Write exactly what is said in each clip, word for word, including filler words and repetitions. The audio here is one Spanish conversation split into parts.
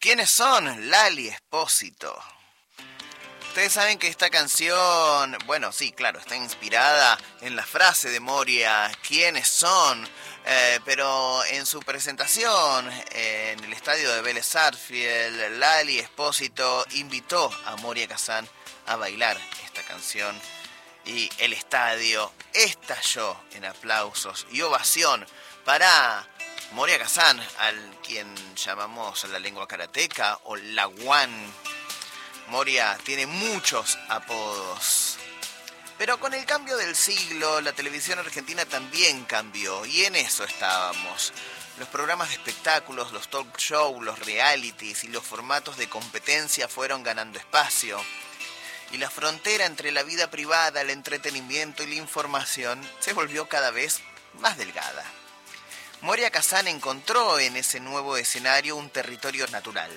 ¿Quiénes son? Lali Espósito. Ustedes saben que esta canción, bueno, sí, claro, está inspirada en la frase de Moria, ¿quiénes son? Eh, pero en su presentación eh, en el estadio de Vélez Sarsfield, Lali Espósito invitó a Moria Kazan a bailar esta canción y el estadio estalló en aplausos y ovación para Moria Kazan, al quien llamamos la lengua karateca o la One. Moria tiene muchos apodos. Pero con el cambio del siglo, la televisión argentina también cambió, y en eso estábamos. Los programas de espectáculos, los talk shows, los realities y los formatos de competencia fueron ganando espacio. Y la frontera entre la vida privada, el entretenimiento y la información se volvió cada vez más delgada. Moria Kazan encontró en ese nuevo escenario un territorio natural.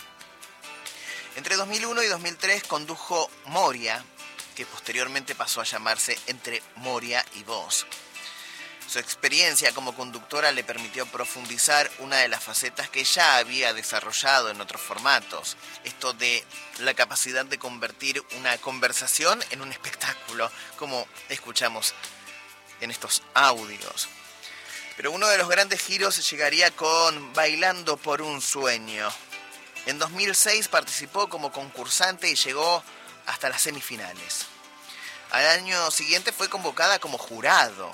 Entre dos mil uno y dos mil tres condujo Moria, que posteriormente pasó a llamarse Entre Moria y Vos. Su experiencia como conductora le permitió profundizar una de las facetas que ya había desarrollado en otros formatos, esto de la capacidad de convertir una conversación en un espectáculo, como escuchamos en estos audios. Pero uno de los grandes giros llegaría con Bailando por un sueño. En dos mil seis participó como concursante y llegó hasta las semifinales. Al año siguiente fue convocada como jurado.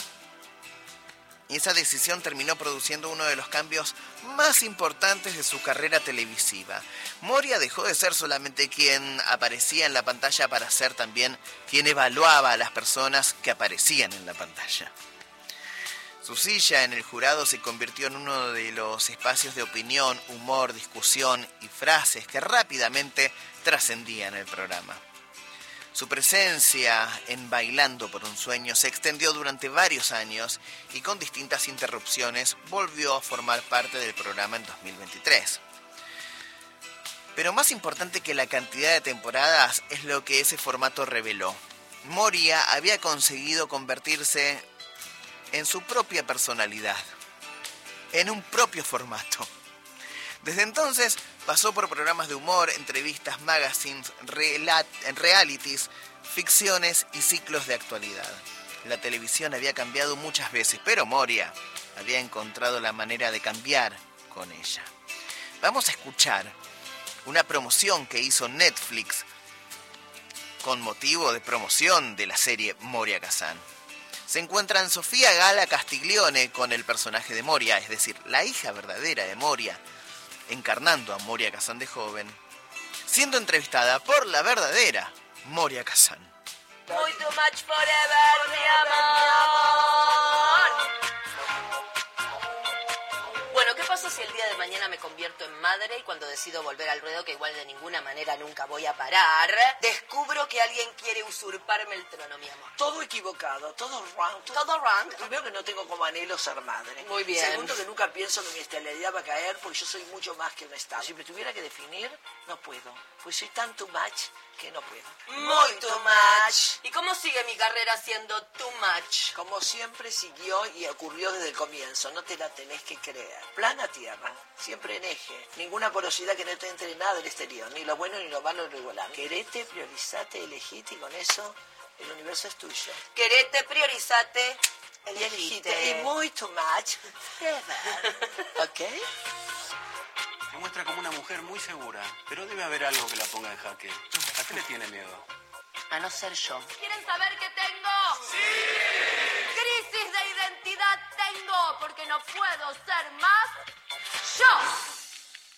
Y esa decisión terminó produciendo uno de los cambios más importantes de su carrera televisiva. Moria dejó de ser solamente quien aparecía en la pantalla para ser también quien evaluaba a las personas que aparecían en la pantalla. Su silla en el jurado se convirtió en uno de los espacios de opinión, humor, discusión y frases que rápidamente trascendían el programa. Su presencia en Bailando por un sueño se extendió durante varios años y con distintas interrupciones volvió a formar parte del programa en dos mil veintitrés. Pero más importante que la cantidad de temporadas es lo que ese formato reveló. Moria había conseguido convertirse en su propia personalidad, en un propio formato. Desde entonces pasó por programas de humor, entrevistas, magazines, relat- realities, ficciones y ciclos de actualidad. La televisión había cambiado muchas veces, pero Moria había encontrado la manera de cambiar con ella. Vamos a escuchar una promoción que hizo Netflix con motivo de promoción de la serie Moria Kazan. Se encuentran Sofía Gala Castiglione con el personaje de Moria, es decir, la hija verdadera de Moria, encarnando a Moria Kazan de joven, siendo entrevistada por la verdadera Moria Kazan. Muy too much forever, mi amor. Bueno, ¿qué pasa si el día de mañana me convierto en madre y cuando decido volver al ruedo, que igual de ninguna manera nunca voy a parar, descubro que alguien quiere usurparme el trono, mi amor? Todo equivocado, todo wrong. Todo, Todo wrong. Primero que no tengo como anhelo ser madre. Muy bien. Segundo que nunca pienso que mi estabilidad va a caer porque yo soy mucho más que un estado. Si me tuviera que definir, no puedo. Pues soy tan too much que no puedo. Muy too much. ¿Y cómo sigue mi carrera siendo too much? Como siempre siguió y ocurrió desde el comienzo. No te la tenés que creer. Plana tierra. Siempre en eje. Ninguna porosidad que no te entre nada del exterior. Ni lo bueno ni lo malo lo igualable. Querete, priorizate, elegite y con eso el universo es tuyo. Querete, priorizate, Y elegite. elegite. Y muy too much. ¿Ok? Se muestra como una mujer muy segura, pero debe haber algo que la ponga en jaque. ¿A qué le tiene miedo? A no ser yo. ¿Quieren saber qué tengo? ¡Sí! Crisis de identidad tengo, porque no puedo ser más yo.